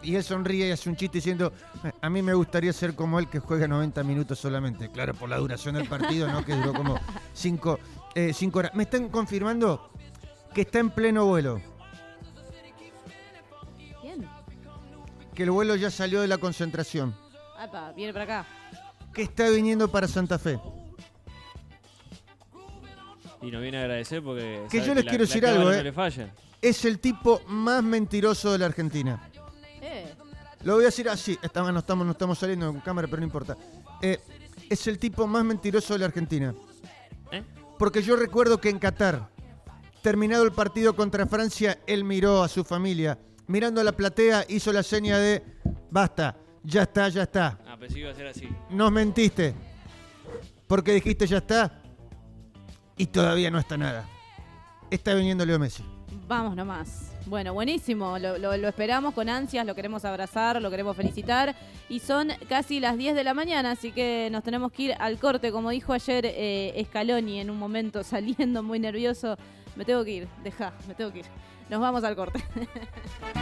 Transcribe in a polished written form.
Y él sonríe y hace un chiste diciendo, a mí me gustaría ser como él que juega 90 minutos solamente. Claro, por la duración del partido, ¿no? Que duró como 5 horas. Me están confirmando que está en pleno vuelo. ¿Quién? Que el vuelo ya salió de la concentración. Apa, viene para acá. Que está viniendo para Santa Fe. Y nos viene a agradecer porque Que sabe yo les quiero decir algo, no le falla. Es el tipo más mentiroso de la Argentina. Lo voy a decir así. No estamos saliendo en cámara, pero no importa. Es el tipo más mentiroso de la Argentina. Porque yo recuerdo que en Qatar, terminado el partido contra Francia, él miró a su familia. Mirando a la platea, hizo la seña de basta, ya está, ya está. Ah, pensé que iba a ser así. Nos mentiste. Porque dijiste ya está. Y todavía no está nada. Está viniendo Leo Messi. Vamos nomás. Bueno, buenísimo. Lo esperamos con ansias, lo queremos abrazar, lo queremos felicitar. Y son casi las 10 de la mañana, así que nos tenemos que ir al corte. Como dijo ayer Scaloni en un momento, saliendo muy nervioso. Me tengo que ir, me tengo que ir. Nos vamos al corte.